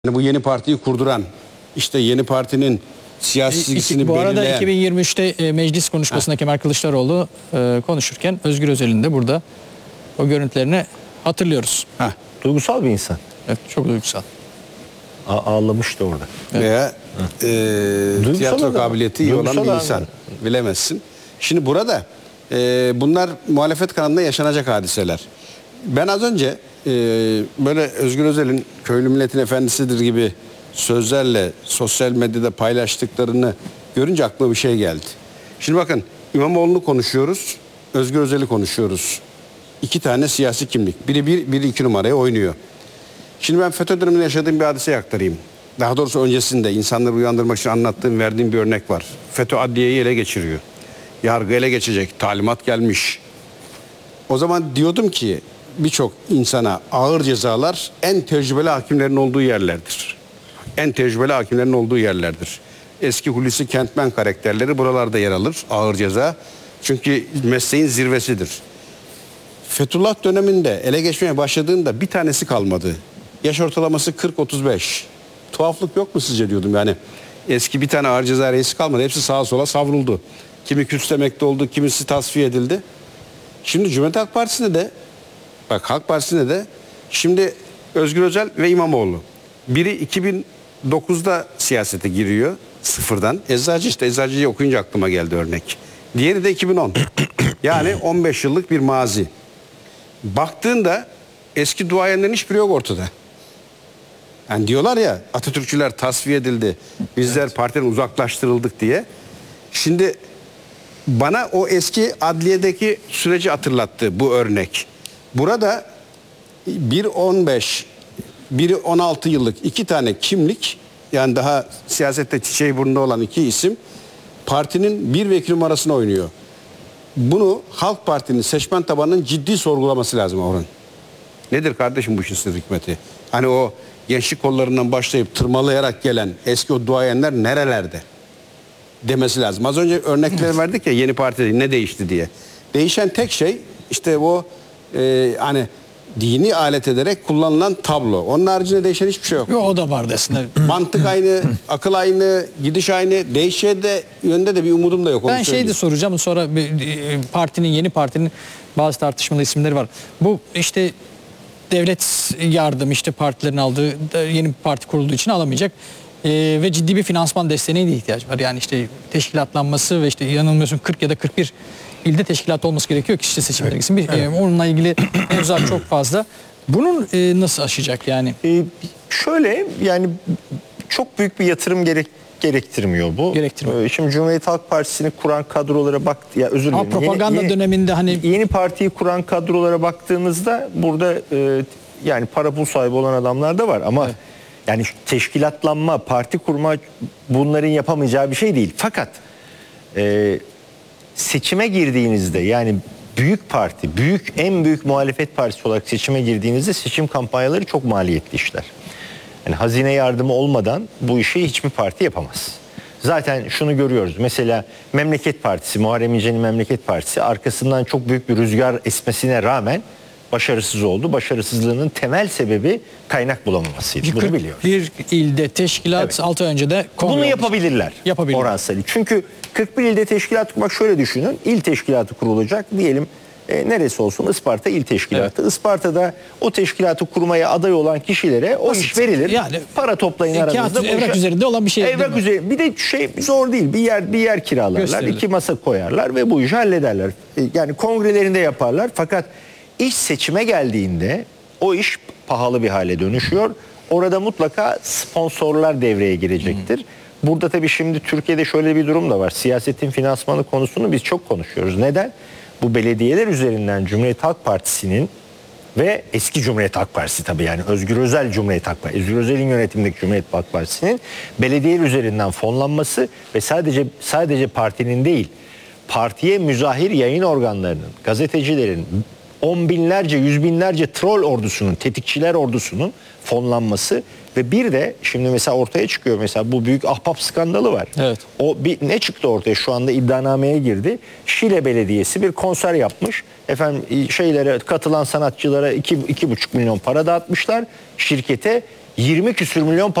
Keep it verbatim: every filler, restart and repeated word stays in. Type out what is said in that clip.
Yani bu yeni partiyi kurduran, işte yeni partinin siyasi çizgisini Bu arada belirleyen... iki bin yirmi üçte e, meclis konuşmasında ha. Kemal Kılıçdaroğlu e, konuşurken Özgür Özel'in de burada o görüntülerini hatırlıyoruz. Ha. Duygusal bir insan. Evet, çok duygusal. A ağlamıştı orada. Evet. Veya e, tiyatro adam. kabiliyeti iyi olan bir insan. Bilemezsin. Şimdi burada e, bunlar muhalefet kanalında yaşanacak hadiseler. Ben az önce e, böyle Özgür Özel'in köylü milletin efendisidir gibi sözlerle sosyal medyada paylaştıklarını görünce aklıma bir şey geldi. Şimdi bakın, İmamoğlu'nu konuşuyoruz, Özgür Özel'i konuşuyoruz. İki tane siyasi kimlik. Biri bir, biri iki numaraya oynuyor. Şimdi ben FETÖ döneminde yaşadığım bir hadiseyi aktarayım. Daha doğrusu öncesinde insanları uyandırmak için anlattığım, verdiğim bir örnek var. FETÖ adliyeyi ele geçiriyor. Yargı ele geçecek, talimat gelmiş. O zaman diyordum ki birçok insana ağır cezalar en tecrübeli hakimlerin olduğu yerlerdir. En tecrübeli hakimlerin olduğu yerlerdir. Eski Hulusi Kentmen karakterleri buralarda yer alır, ağır ceza. Çünkü mesleğin zirvesidir. Fethullah döneminde ele geçmeye başladığında bir tanesi kalmadı. Yaş ortalaması kırk otuz beş. Tuhaflık yok mu sizce diyordum yani. Eski bir tane ağır ceza reisi kalmadı. Hepsi sağa sola savruldu. Kimi küslemekte oldu, kimisi tasfiye edildi. Şimdi Cumhuriyet Halk Partisi'nde de, bak Halk Partisi'nde de şimdi Özgür Özel ve İmamoğlu. Biri iki bin dokuzda siyasete giriyor sıfırdan. Eczacı, işte Eczacı'yı okuyunca aklıma geldi örnek. Diğeri de iki bin on. Yani on beş yıllık bir mazi. Baktığında eski duayenlerin hiçbiri yok ortada. Yani diyorlar ya, Atatürkçüler tasfiye edildi, bizler evet. partiden uzaklaştırıldık diye. Şimdi bana o eski adliyedeki süreci hatırlattı bu örnek. Burada bir on beş, biri on altı yıllık iki tane kimlik, yani daha siyasette çiçeği burnunda olan iki isim partinin bir ve iki numarasına oynuyor. Bunu Halk Parti'nin seçmen tabanının ciddi sorgulaması lazım Orhan. Nedir kardeşim bu işin sır hikmeti? Hani o gençlik kollarından başlayıp tırmalayarak gelen eski o duayenler nerelerde? Demesi lazım. Az önce örnekler verdik ya, yeni partide ne değişti diye. Değişen tek şey işte o e, hani dini alet ederek kullanılan tablo. Onun haricinde değişen hiçbir şey yok. Yo, o da vardı aslında. Mantık aynı, akıl aynı, gidiş aynı. Değişe de yönde de bir umudum da yok. Ben şey de soracağım sonra, partinin, yeni partinin bazı tartışmalı isimleri var. Bu işte devlet yardım, işte partilerin aldığı, yeni bir parti kurulduğu için alamayacak. Ee, ve ciddi bir finansman desteğine de ihtiyaç var. Yani işte teşkilatlanması ve işte yanılmıyorsun kırk ya da kırk bir ilde teşkilat olması gerekiyor ki işte seçimlere gitsin. Evet. Ee, onunla ilgili mevzuat çok fazla. Bunun e, nasıl aşacak yani? Ee, şöyle yani çok büyük bir yatırım gerek gerektirmiyor bu. Gerektirmiyor. Ee, şimdi Cumhuriyet Halk Partisi'ni kuran kadrolara bak, ya özür dilerim. Ama propaganda yeni, döneminde hani yeni partiyi kuran kadrolara baktığınızda burada e, yani para pul sahibi olan adamlar da var ama evet. Yani teşkilatlanma, parti kurma bunların yapamayacağı bir şey değil. Fakat e, seçime girdiğinizde, yani büyük parti, büyük en büyük muhalefet partisi olarak seçime girdiğinizde seçim kampanyaları çok maliyetli işler. Yani hazine yardımı olmadan bu işi hiçbir parti yapamaz. Zaten şunu görüyoruz. Mesela Memleket Partisi, Muharrem İnce'nin Memleket Partisi arkasından çok büyük bir rüzgar esmesine rağmen başarısız oldu. Başarısızlığının temel sebebi kaynak bulamamasıydı. Bunu biliyoruz. Bir ilde teşkilat, evet. altı ay önce de kongre bunu yapabilirler. Yapabilirler. Orhan Sarı. Çünkü kırk bir ilde teşkilat kurmak, şöyle düşünün. İl teşkilatı kurulacak. Diyelim e, neresi olsun? Isparta İl Teşkilatı. Evet. Isparta'da o teşkilatı kurmaya aday olan kişilere o Basit. iş verilir. Yani para toplayın e, aranızda. Evrak işe, üzerinde olan bir şey. Evrak üzerinde. Bir de şey zor değil. Bir yer bir yer kiralarlar. Gösterilir. İki masa koyarlar ve bu işi hallederler. E, yani kongrelerinde yaparlar. Fakat İş seçime geldiğinde o iş pahalı bir hale dönüşüyor. Orada mutlaka sponsorlar devreye girecektir. Hmm. Burada tabii şimdi Türkiye'de şöyle bir durum da var. Siyasetin finansmanı konusunu biz çok konuşuyoruz. Neden? Bu belediyeler üzerinden Cumhuriyet Halk Partisi'nin ve eski Cumhuriyet Halk Partisi tabii, yani Özgür Özel Cumhuriyet Halk Partisi, Özgür Özel'in yönetimindeki Cumhuriyet Halk Partisi'nin belediyeler üzerinden fonlanması ve sadece sadece partinin değil, partiye müzahir yayın organlarının, gazetecilerin, on binlerce, yüz binlerce troll ordusunun, tetikçiler ordusunun fonlanması ve bir de şimdi mesela ortaya çıkıyor, mesela bu büyük ahbap skandalı var. Evet. O bir ne çıktı ortaya, şu anda iddianameye girdi. Şile Belediyesi bir konser yapmış. Efendim şeylere katılan sanatçılara iki, iki buçuk milyon para dağıtmışlar. Şirkete yirmi küsür milyon